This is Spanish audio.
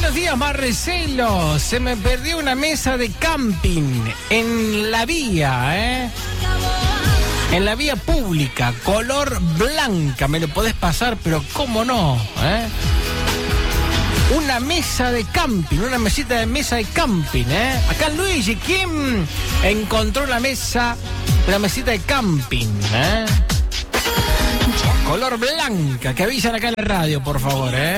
Buenos días, Marcelo. Se me perdió una mesa de camping en la vía, en la vía pública, color blanca. Me lo podés pasar, pero cómo no, Una mesa de camping, una mesita de mesa de camping, Acá Luigi, ¿quién encontró una mesita de camping, Color blanca, que avisan acá en la radio, por favor,